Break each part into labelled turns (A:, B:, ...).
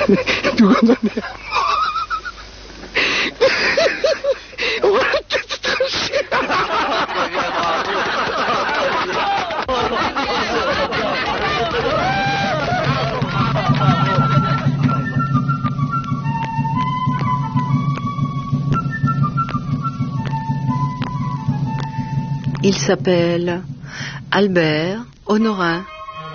A: Vous comprenez? On va peut-être trancher.
B: Il s'appelle Albert, Honorin,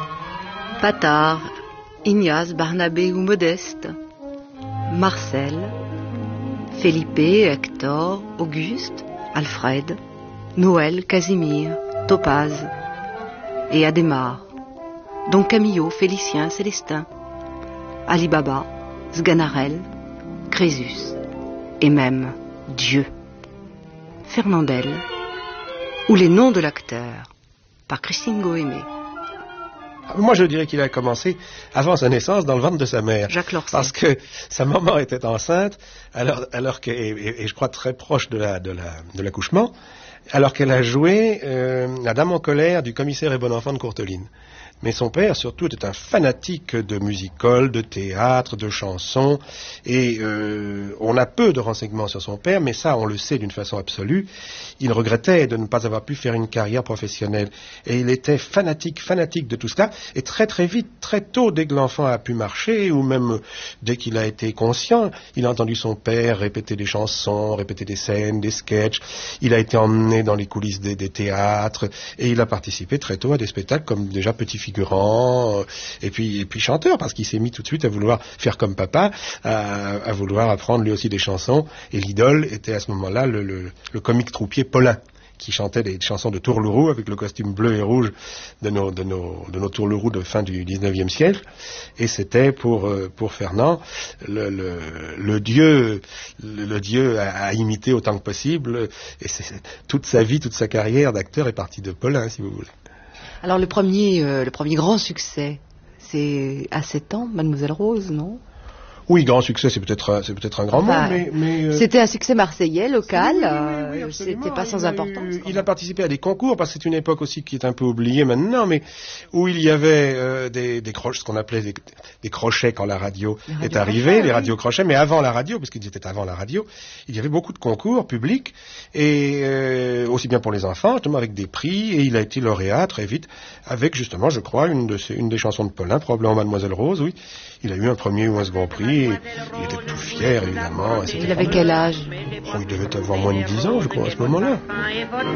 B: Patard, Ignace, Barnabé ou Modeste, Marcel, Felipe, Hector, Auguste, Alfred, Noël, Casimir, Topaz et Adhémar, dont Camillo, Félicien, Célestin, Ali Baba, Sganarelle, Crésus et même Dieu, Fernandel, ou les noms de l'acteur, par Christine Gohémé.
C: Moi, je dirais qu'il a commencé avant sa naissance dans le ventre de sa mère.
B: Jacques Lorset.
C: Parce que sa maman était enceinte, alors que, et je crois très proche de l'accouchement, alors qu'elle a joué la dame en colère du commissaire et bon enfant de Courteline. Mais son père, surtout, était un fanatique de music-hall, de théâtre, de chansons. Et on a peu de renseignements sur son père, mais ça, on le sait d'une façon absolue. Il regrettait de ne pas avoir pu faire une carrière professionnelle. Et il était fanatique de tout cela. Et très très vite, très tôt, dès que l'enfant a pu marcher, ou même dès qu'il a été conscient, il a entendu son père répéter des chansons, répéter des scènes, des sketchs. Il a été emmené dans les coulisses des théâtres. Et il a participé très tôt à des spectacles comme déjà petit figurant, et puis chanteur, parce qu'il s'est mis tout de suite à vouloir faire comme papa, à vouloir apprendre lui aussi des chansons, et l'idole était à ce moment-là le comique troupier Paulin, qui chantait des chansons de Tourlourou avec le costume bleu et rouge de nos Tourlourous de fin du 19e siècle, et c'était pour Fernand le dieu à imiter autant que possible, et toute sa vie, toute sa carrière d'acteur est partie de Paulin, si vous voulez.
B: Alors le premier grand succès, c'est à 7 ans, Mademoiselle Rose, non?
C: Oui, grand succès, c'est peut-être un grand mot, mais
B: c'était un succès marseillais, local,
C: oui,
B: c'était pas sans importance.
C: Il a participé à des concours, parce que c'est une époque aussi qui est un peu oubliée maintenant, mais où il y avait des crochets, ce qu'on appelait des crochets quand la radio est arrivée, les radios crochets, mais avant la radio, parce qu'ils étaient avant la radio, il y avait beaucoup de concours publics, et aussi bien pour les enfants, justement avec des prix, et il a été lauréat très vite, avec justement, je crois, une des chansons de Paulin, probablement Mademoiselle Rose, oui. Il a eu un premier ou un second prix, et il était tout fier, évidemment.
B: Il avait quel âge?
C: Il devait avoir moins de 10 ans, je crois, à ce moment-là.